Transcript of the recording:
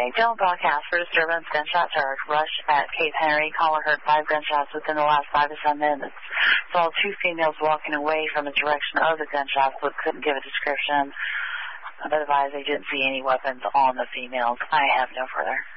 Dillon broadcast for disturbance. Gunshots heard. Rush at Cape Henry. Caller heard 5 gunshots within the last 5 to 10 minutes. Saw 2 females walking away from the direction of the gunshots, but couldn't give a description. Otherwise, they didn't see any weapons on the females. I have no further.